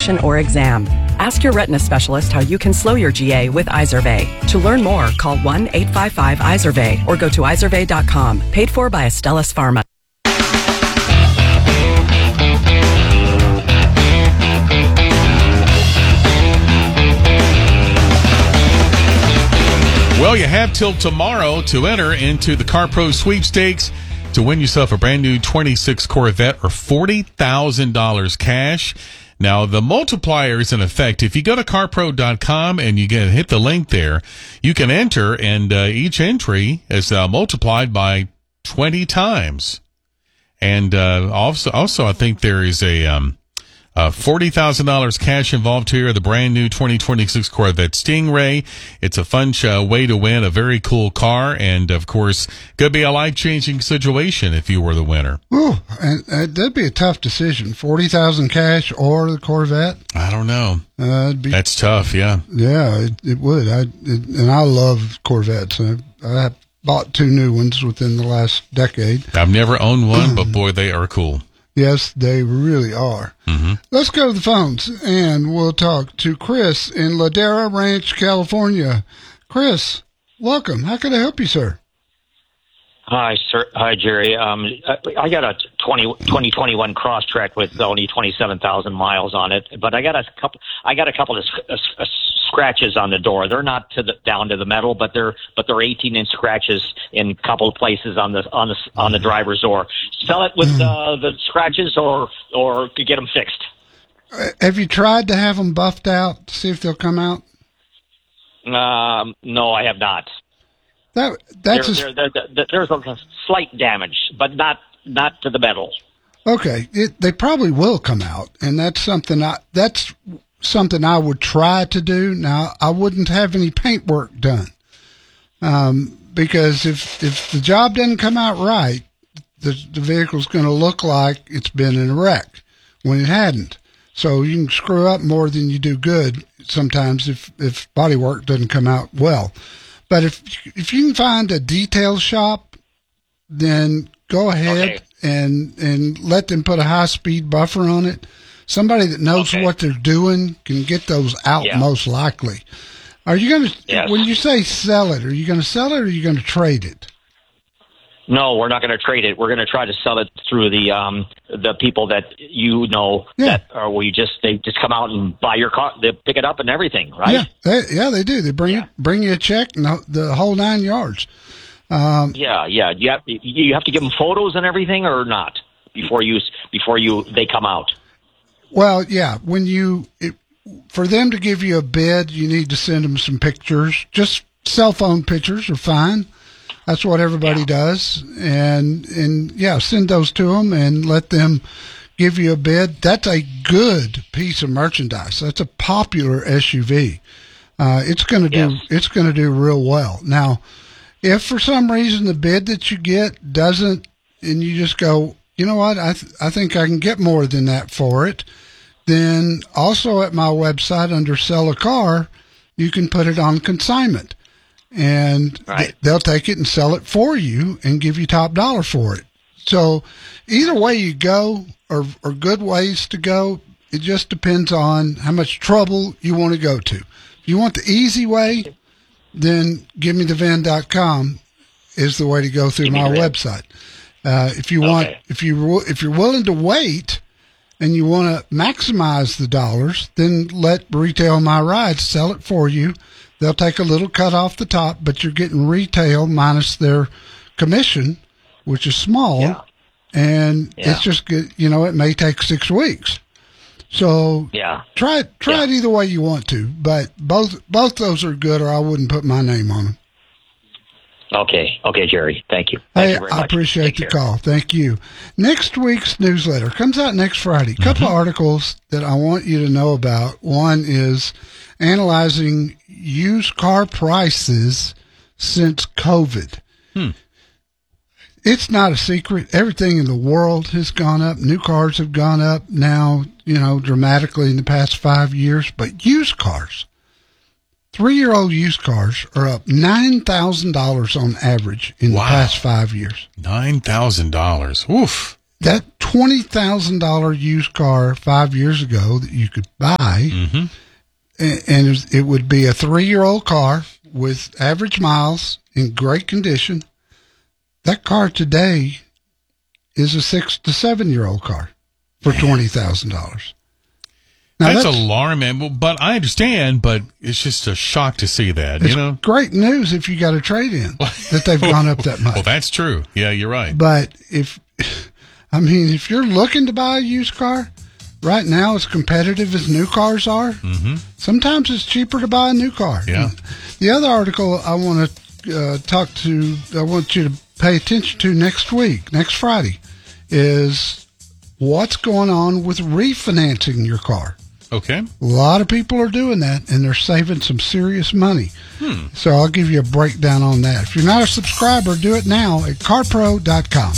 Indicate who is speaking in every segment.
Speaker 1: consultation or exam. Ask your retina specialist how you can slow your GA with Izervay. To learn more, call 1-855-IZERVAY or go to izervay.com. Paid for by Astellas Pharma.
Speaker 2: Well, you have till tomorrow to enter into the CarPro sweepstakes to win yourself a brand new 26 Corvette or $40,000 cash. Now, the multiplier is in effect. If you go to carpro.com and you hit the link there, you can enter, and each entry is multiplied by 20 times. And also, I think there is a $40,000 cash involved here. The brand new 2026 Corvette Stingray. It's a fun way to win a very cool car, and of course, could be a life-changing situation if you were the winner.
Speaker 3: Ooh, and that'd be a tough decision. $40,000 cash or the Corvette.
Speaker 2: I don't know. That's tough. Yeah.
Speaker 3: Yeah, it would. And I love Corvettes. I bought 2 new ones within the last decade.
Speaker 2: I've never owned one, but boy, they are cool.
Speaker 3: Yes, they really are. Mm-hmm. Let's go to the phones, and we'll talk to Chris in Ladera Ranch, California. Chris, welcome. How can I help you, sir?
Speaker 4: Hi, sir. Hi, Jerry. I got a 2021 Crosstrek with only 27,000 miles on it, but I got a couple of scratches on the door. They're not down to the metal, but they're 18-inch scratches in a couple of places on the driver's door. Sell it with the scratches, or to get them fixed.
Speaker 3: Have you tried to have them buffed out to see if they'll come out?
Speaker 4: No, I have not.
Speaker 3: There's
Speaker 4: a slight damage, but not to the metal.
Speaker 3: Okay, they probably will come out, and that's something I would try to do. Now, I wouldn't have any paintwork done, because if the job doesn't come out right, the vehicle's going to look like it's been in a wreck when it hadn't. So you can screw up more than you do good sometimes if body work doesn't come out well. But if you can find a detail shop, then go ahead and let them put a high-speed buffer on it. Somebody that knows what they're doing can get those out most likely. Are you going to, when you say sell it, are you going to sell it or are you going to trade it?
Speaker 4: No, we're not going to trade it. We're going to try to sell it through the people that that they just come out and buy your car, they pick it up and everything, right?
Speaker 3: Yeah, they do. They bring you a check and the whole 9 yards.
Speaker 4: You have to give them photos and everything, or not before they come out.
Speaker 3: Well, yeah. For them to give you a bid, you need to send them some pictures. Just cell phone pictures are fine. That's what everybody does. And send those to them and let them give you a bid. That's a good piece of merchandise. That's a popular SUV. It's going to do real well. Now, if for some reason the bid that you get doesn't, and you just go, you know what, I think I can get more than that for it, then also at my website under Sell a Car, you can put it on consignment. And they'll take it and sell it for you and give you top dollar for it. So either way you go are good ways to go. It just depends on how much trouble you want to go to. If you want the easy way, then GiveMeTheVin.com is the way to go through my website. If you're willing to wait and you want to maximize the dollars, then let Retail My Rides sell it for you. They'll take a little cut off the top, but you're getting retail minus their commission, which is small, and it's just good. It may take 6 weeks. So try it either way you want to, but both those are good, or I wouldn't put my name on them.
Speaker 4: Okay, Jerry. Thank you.
Speaker 3: Hey,
Speaker 4: you very much.
Speaker 3: I appreciate the call. Thank you. Next week's newsletter comes out next Friday. A couple of articles that I want you to know about. One is analyzing used car prices since COVID. It's not a secret. Everything in the world has gone up. New cars have gone up now, dramatically in the past 5 years. But used cars, 3-year-old used cars are up $9,000 on average in the past 5 years.
Speaker 2: $9,000. Oof.
Speaker 3: that $20,000 used car 5 years ago that you could buy, and it would be a 3-year-old car with average miles in great condition. That car today is a 6 to 7-year-old car for $20,000. Now
Speaker 2: that's alarming, but I understand, but it's just a shock to see that,
Speaker 3: it's great news if you got a trade-in that they've gone up that much.
Speaker 2: Well, that's true. Yeah, you're right.
Speaker 3: But if you're looking to buy a used car, right now as competitive as new cars are, sometimes it's cheaper to buy a new car.
Speaker 2: Yeah.
Speaker 3: The other article I want to I want you to pay attention to next Friday, is what's going on with refinancing your car.
Speaker 2: Okay.
Speaker 3: A lot of people are doing that, and they're saving some serious money. So I'll give you a breakdown on that. If you're not a subscriber, do it now at carpro.com.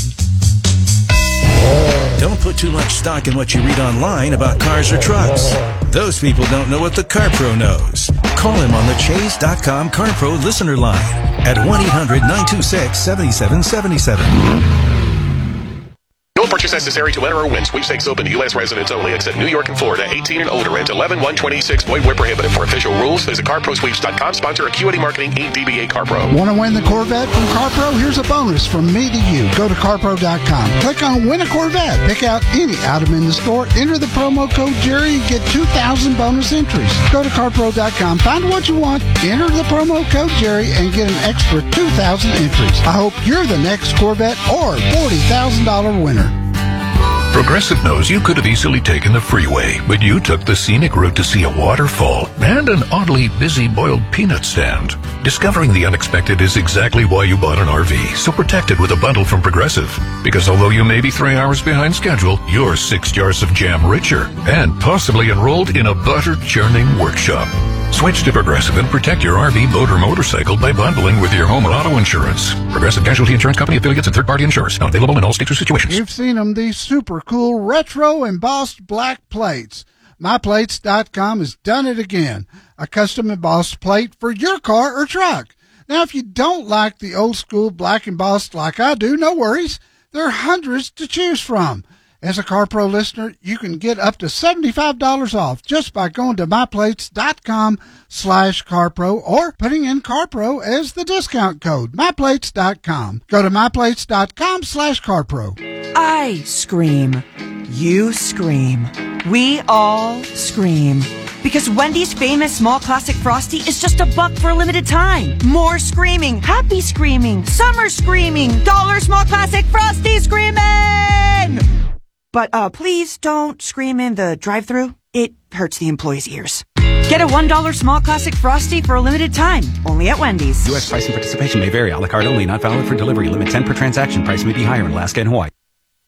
Speaker 5: Don't put too much stock in what you read online about cars or trucks. Those people don't know what the CarPro knows. Call him on the Chase.com CarPro listener line at 1-800-926-7777.
Speaker 6: No purchase necessary to enter or win. Sweepstakes open to U.S. residents only, except New York and Florida. 18 and older. Rent 11-126. Void where prohibited. For official rules, visit CarProSweeps.com. Sponsor Acuity Marketing, Inc. DBA CarPro.
Speaker 3: Want to win the Corvette from CarPro? Here's a bonus from me to you. Go to CarPro.com. Click on Win a Corvette. Pick out any item in the store. Enter the promo code Jerry and get 2,000 bonus entries. Go to CarPro.com. Find what you want. Enter the promo code Jerry and get an extra 2,000 entries. I hope you're the next Corvette or $40,000 winner.
Speaker 7: Progressive knows you could have easily taken the freeway, but you took the scenic route to see a waterfall and an oddly busy boiled peanut stand. Discovering the unexpected is exactly why you bought an RV, so protect it with a bundle from Progressive. Because although you may be 3 hours behind schedule, you're 6 jars of jam richer and possibly enrolled in a butter-churning workshop. Switch to Progressive and protect your RV, boat, or motorcycle by bundling with your home and auto insurance. Progressive Casualty Insurance Company affiliates and third-party insurers. Not available in all states or situations.
Speaker 3: You've seen them, these super cool retro embossed black plates. MyPlates.com has done it again. A custom embossed plate for your car or truck. Now, if you don't like the old school black embossed like I do, no worries. There are hundreds to choose from. As a CarPro listener, you can get up to $75 off just by going to myplates.com/CarPro or putting in CarPro as the discount code. myplates.com. Go to myplates.com/CarPro.
Speaker 8: I scream. You scream. We all scream. Because Wendy's famous small classic Frosty is just $1 for a limited time. More screaming, happy screaming, summer screaming, dollar small classic Frosty screaming! But please don't scream in the drive-thru. It hurts the employees' ears. Get a $1 small classic Frosty for a limited time, only at Wendy's.
Speaker 9: U.S. price and participation may vary. A la carte only, not valid for delivery. Limit 10 per transaction. Price may be higher in Alaska and Hawaii.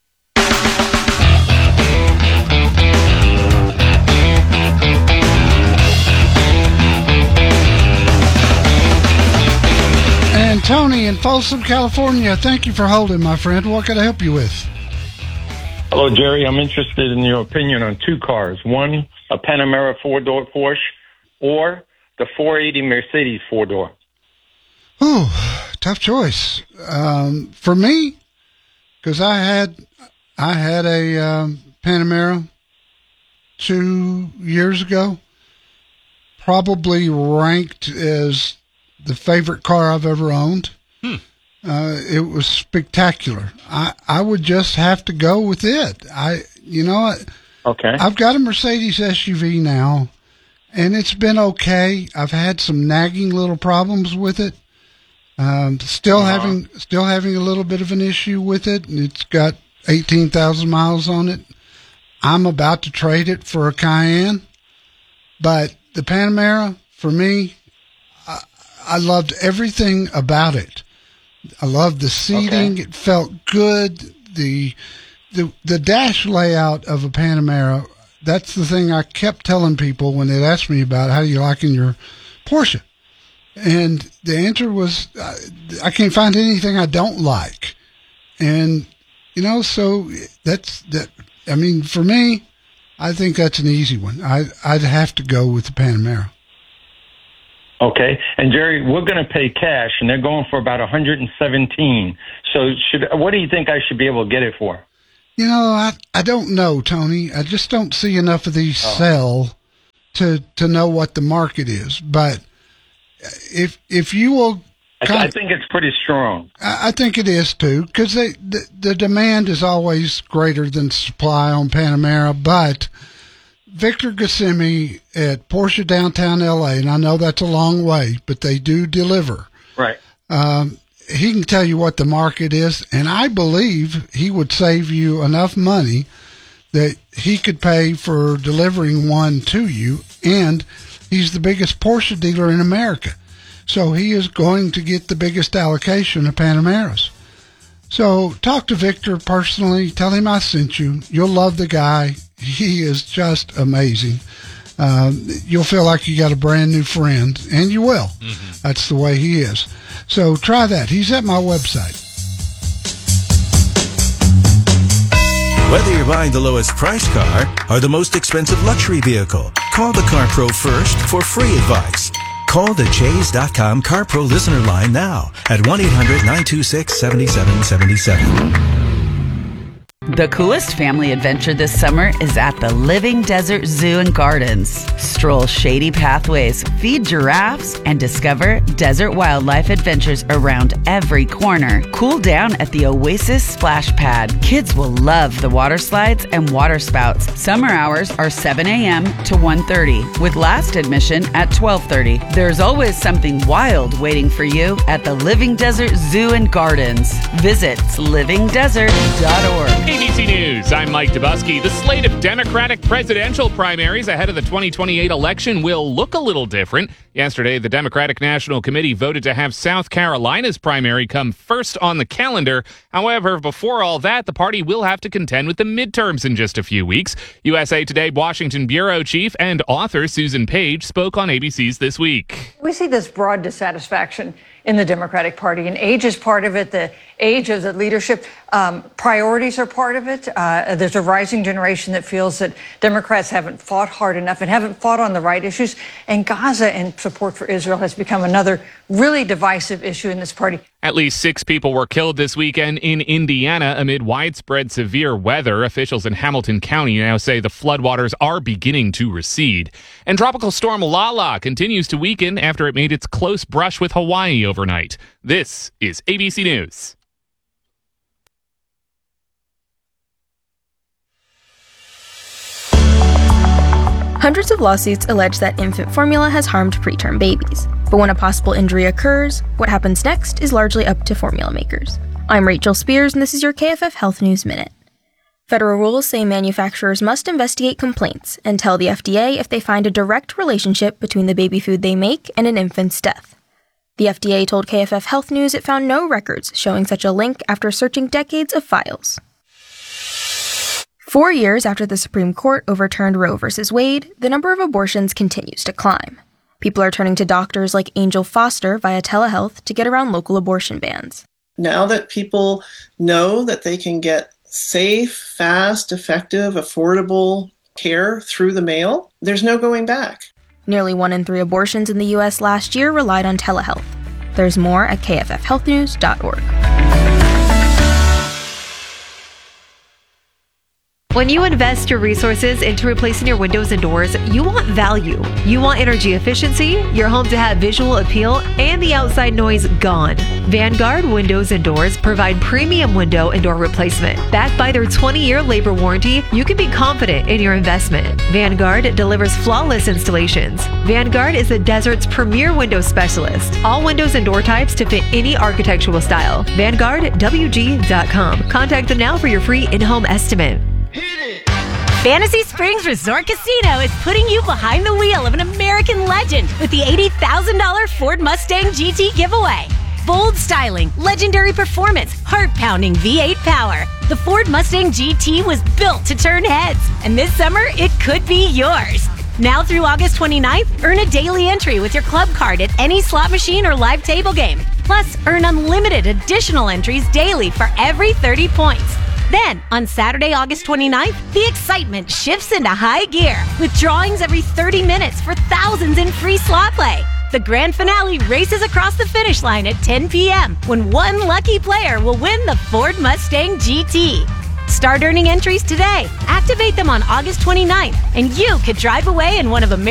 Speaker 3: And Tony in Folsom, California, thank you for holding, my friend. What can I help you with?
Speaker 10: Hello, Jerry. I'm interested in your opinion on 2 cars. One, a Panamera 4-door Porsche, or the 480 Mercedes 4-door.
Speaker 3: Oh, tough choice. For me, because I had a Panamera 2 years ago, probably ranked as the favorite car I've ever owned. It was spectacular. I would just have to go with it. Okay. I've got a Mercedes SUV now, and it's been okay. I've had some nagging little problems with it. Still having a little bit of an issue with it. It's got 18,000 miles on it. I'm about to trade it for a Cayenne, but the Panamera, for me, I loved everything about it. I loved the seating. Okay. It felt good. The dash layout of a Panamera, that's the thing I kept telling people when they'd ask me about how do you like in your Porsche. And the answer was, I can't find anything I don't like. And, so that's that. I mean, for me, I think that's an easy one. I'd have to go with the Panamera.
Speaker 10: Okay. And Jerry, we're going to pay cash, and they're going for about $117. So what do you think I should be able to get it for?
Speaker 3: I don't know, Tony. I just don't see enough of these sell to know what the market is. But if you will,
Speaker 10: I think it's pretty strong.
Speaker 3: I think it is too, because the demand is always greater than supply on Panamera. But Victor Gassimi at Porsche Downtown LA, and I know that's a long way, but they do deliver.
Speaker 10: Right.
Speaker 3: He can tell you what the market is, and I believe he would save you enough money that he could pay for delivering one to you, and he's the biggest Porsche dealer in America. So he is going to get the biggest allocation of Panameras. So talk to Victor personally. Tell him I sent you. You'll love the guy. He is just amazing. You'll feel like you got a brand new friend, and you will. Mm-hmm. That's the way he is. So try that. He's at my website.
Speaker 5: Whether you're buying the lowest price car or the most expensive luxury vehicle, call the CarPro first for free advice. Call the Chase.com CarPro listener line now at 1-800-926-7777.
Speaker 11: The coolest family adventure this summer is at the Living Desert Zoo and Gardens. Stroll shady pathways, feed giraffes, and discover desert wildlife adventures around every corner. Cool down at the Oasis Splash Pad. Kids will love the water slides and water spouts. Summer hours are 7 a.m. to 1:30, with last admission at 12:30. There's always something wild waiting for you at the Living Desert Zoo and Gardens. Visit livingdesert.org.
Speaker 12: ABC News, I'm Mike Dubusky. The slate of Democratic presidential primaries ahead of the 2028 election will look a little different. Yesterday, the Democratic National Committee voted to have South Carolina's primary come first on the calendar. However, before all that, the party will have to contend with the midterms in just a few weeks. USA Today Washington bureau chief and author Susan Page spoke on ABC's This Week.
Speaker 13: We see this broad dissatisfaction in the Democratic Party, and age is part of it. The age of the leadership, priorities are part of it. There's a rising generation that feels that Democrats haven't fought hard enough and haven't fought on the right issues. And Gaza and support for Israel has become another really divisive issue in this party.
Speaker 12: At least 6 people were killed this weekend in Indiana amid widespread severe weather. Officials in Hamilton County now say the floodwaters are beginning to recede. And Tropical Storm Lala continues to weaken after it made its close brush with Hawaii overnight. This is ABC News.
Speaker 14: Hundreds of lawsuits allege that infant formula has harmed preterm babies. But when a possible injury occurs, what happens next is largely up to formula makers. I'm Rachel Spears, and this is your KFF Health News Minute. Federal rules say manufacturers must investigate complaints and tell the FDA if they find a direct relationship between the baby food they make and an infant's death. The FDA told KFF Health News it found no records showing such a link after searching decades of files. 4 years after the Supreme Court overturned Roe v. Wade, the number of abortions continues to climb. People are turning to doctors like Angel Foster via telehealth to get around local abortion bans.
Speaker 15: Now that people know that they can get safe, fast, effective, affordable care through the mail, there's no going back.
Speaker 14: Nearly 1 in 3 abortions in the U.S. last year relied on telehealth. There's more at kffhealthnews.org.
Speaker 16: When you invest your resources into replacing your windows and doors, you want value. You want energy efficiency, your home to have visual appeal, and the outside noise gone. Vanguard Windows and Doors provide premium window and door replacement. Backed by their 20-year labor warranty, you can be confident in your investment. Vanguard delivers flawless installations. Vanguard is the desert's premier window specialist. All windows and door types to fit any architectural style. VanguardWG.com. Contact them now for your free in-home estimate.
Speaker 17: Fantasy Springs Resort Casino is putting you behind the wheel of an American legend with the $80,000 Ford Mustang GT giveaway. Bold styling, legendary performance, heart-pounding V8 power. The Ford Mustang GT was built to turn heads, and this summer it could be yours. Now through August 29th, earn a daily entry with your club card at any slot machine or live table game. Plus, earn unlimited additional entries daily for every 30 points. Then, on Saturday, August 29th, the excitement shifts into high gear with drawings every 30 minutes for thousands in free slot play. The grand finale races across the finish line at 10 p.m. when one lucky player will win the Ford Mustang GT. Start earning entries today. Activate them on August 29th, and you could drive away in one of